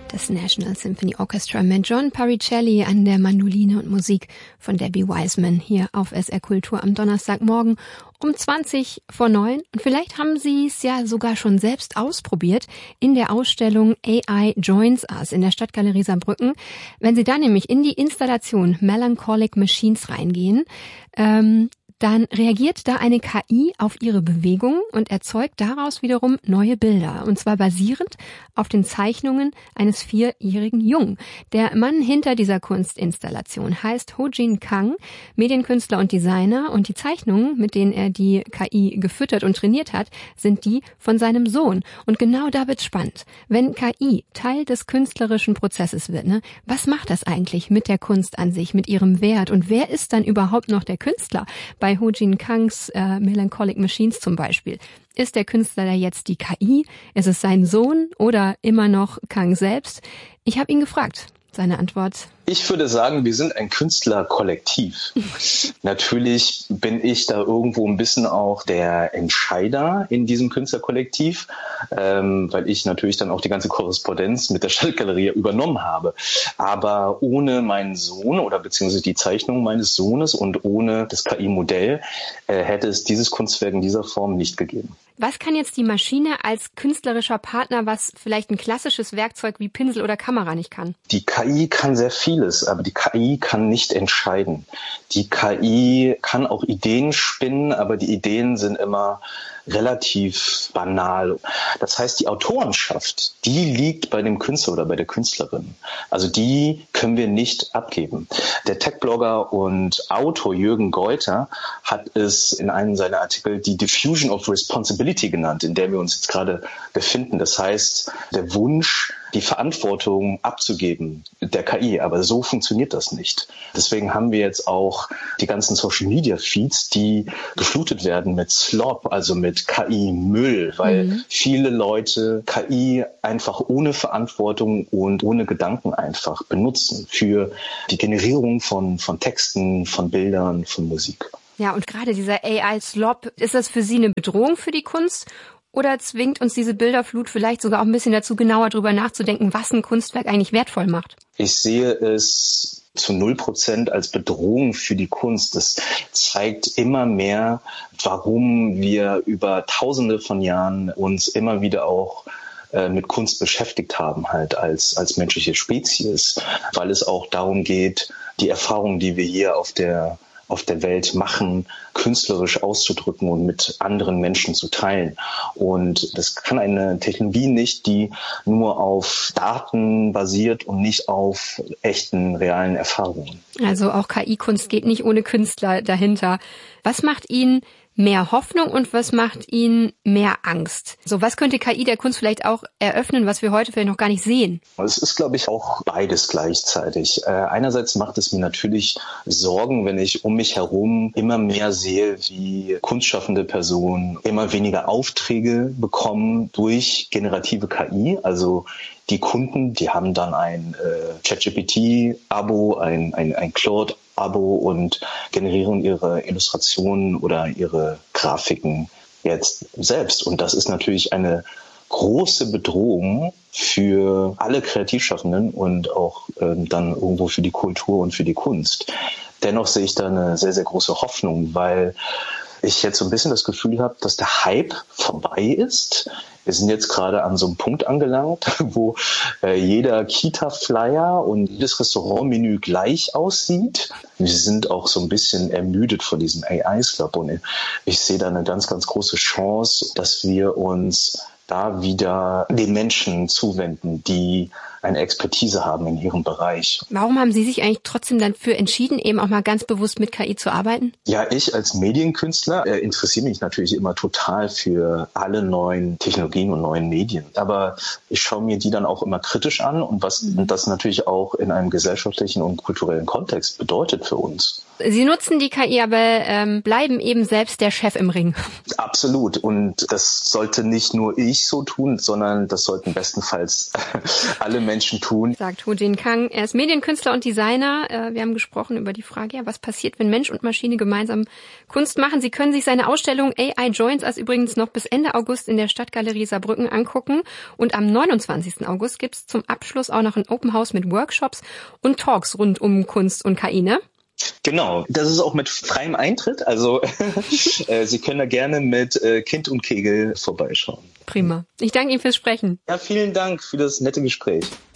Das National Symphony Orchestra mit John Paricelli an der Mandoline und Musik von Debbie Wiseman hier auf SR Kultur am Donnerstagmorgen um 8:20 Und vielleicht haben Sie es ja sogar schon selbst ausprobiert in der Ausstellung AI Joins Us in der Stadtgalerie Saarbrücken. Wenn Sie da nämlich in die Installation Melancholic Machines reingehen, dann reagiert da eine KI auf Ihre Bewegung und erzeugt daraus wiederum neue Bilder. Und zwar basierend auf den Zeichnungen eines 4-jährigen Jungen. Der Mann hinter dieser Kunstinstallation heißt Ho-Jin Kang, Medienkünstler und Designer. Und die Zeichnungen, mit denen er die KI gefüttert und trainiert hat, sind die von seinem Sohn. Und genau da wird's spannend. Wenn KI Teil des künstlerischen Prozesses wird, was macht das eigentlich mit der Kunst an sich, mit ihrem Wert? Und wer ist dann überhaupt noch der Künstler? Bei Ho-Jin Kangs Melancholic Machines zum Beispiel. Ist der Künstler da jetzt die KI? Ist es sein Sohn oder immer noch Kang selbst? Ich habe ihn gefragt. Seine Antwort: Ich würde sagen, wir sind ein Künstlerkollektiv. Natürlich bin ich da irgendwo ein bisschen auch der Entscheider in diesem Künstlerkollektiv, weil ich natürlich dann auch die ganze Korrespondenz mit der Stadtgalerie übernommen habe. Aber ohne meinen Sohn oder beziehungsweise die Zeichnung meines Sohnes und ohne das KI-Modell hätte es dieses Kunstwerk in dieser Form nicht gegeben. Was kann jetzt die Maschine als künstlerischer Partner, was vielleicht ein klassisches Werkzeug wie Pinsel oder Kamera nicht kann? Die KI kann sehr vieles, aber die KI kann nicht entscheiden. Die KI kann auch Ideen spinnen, aber die Ideen sind immer relativ banal. Das heißt, die Autorenschaft, die liegt bei dem Künstler oder bei der Künstlerin. Also die können wir nicht abgeben. Der Tech-Blogger und Autor Jürgen Geuter hat es in einem seiner Artikel die Diffusion of Responsibility genannt, in der wir uns jetzt gerade befinden. Das heißt, der Wunsch, die Verantwortung abzugeben der KI. Aber so funktioniert das nicht. Deswegen haben wir jetzt auch die ganzen Social-Media-Feeds, die geflutet werden mit Slop, also mit KI-Müll, weil viele Leute KI einfach ohne Verantwortung und ohne Gedanken einfach benutzen für die Generierung von Texten, von Bildern, von Musik. Ja, und gerade dieser AI-Slop, ist das für Sie eine Bedrohung für die Kunst? Oder zwingt uns diese Bilderflut vielleicht sogar auch ein bisschen dazu, genauer drüber nachzudenken, was ein Kunstwerk eigentlich wertvoll macht? Ich sehe es zu 0% als Bedrohung für die Kunst. Das zeigt immer mehr, warum wir über Tausende von Jahren uns immer wieder auch mit Kunst beschäftigt haben, halt als menschliche Spezies, weil es auch darum geht, die Erfahrungen, die wir hier auf der Welt machen, künstlerisch auszudrücken und mit anderen Menschen zu teilen. Und das kann eine Technologie nicht, die nur auf Daten basiert und nicht auf echten, realen Erfahrungen. Also auch KI-Kunst geht nicht ohne Künstler dahinter. Was macht Ihnen mehr Hoffnung und was macht Ihnen mehr Angst? So, was könnte KI der Kunst vielleicht auch eröffnen, was wir heute vielleicht noch gar nicht sehen? Es ist, glaube ich, auch beides gleichzeitig. Einerseits macht es mir natürlich Sorgen, wenn ich um mich herum immer mehr sehe, wie kunstschaffende Personen immer weniger Aufträge bekommen durch generative KI. Also die Kunden, die haben dann ein ChatGPT-Abo, ein Claude-Abo und generieren ihre Illustrationen oder ihre Grafiken jetzt selbst. Und das ist natürlich eine große Bedrohung für alle Kreativschaffenden und auch dann irgendwo für die Kultur und für die Kunst. Dennoch sehe ich da eine sehr, sehr große Hoffnung, weil ich jetzt so ein bisschen das Gefühl habe, dass der Hype vorbei ist. Wir sind jetzt gerade an so einem Punkt angelangt, wo jeder Kita-Flyer und jedes Restaurantmenü gleich aussieht. Wir sind auch so ein bisschen ermüdet von diesem AI-Slop und ich sehe da eine ganz, ganz große Chance, dass wir uns da wieder den Menschen zuwenden, die eine Expertise haben in ihrem Bereich. Warum haben Sie sich eigentlich trotzdem dafür entschieden, eben auch mal ganz bewusst mit KI zu arbeiten? Ja, ich als Medienkünstler interessiere mich natürlich immer total für alle neuen Technologien und neuen Medien. Aber ich schaue mir die dann auch immer kritisch an und was das natürlich auch in einem gesellschaftlichen und kulturellen Kontext bedeutet für uns. Sie nutzen die KI, aber bleiben eben selbst der Chef im Ring. Absolut. Und das sollte nicht nur ich so tun, sondern das sollten bestenfalls alle Menschen tun. Sagt Ho Jin Kang. Er ist Medienkünstler und Designer. Wir haben gesprochen über die Frage, ja, was passiert, wenn Mensch und Maschine gemeinsam Kunst machen. Sie können sich seine Ausstellung AI Joins Us übrigens noch bis Ende August in der Stadtgalerie Saarbrücken angucken. Und am 29. August gibt's zum Abschluss auch noch ein Open House mit Workshops und Talks rund um Kunst und KI, ne? Genau, das ist auch mit freiem Eintritt. Also Sie können da gerne mit Kind und Kegel vorbeischauen. Prima. Ich danke Ihnen fürs Sprechen. Ja, vielen Dank für das nette Gespräch.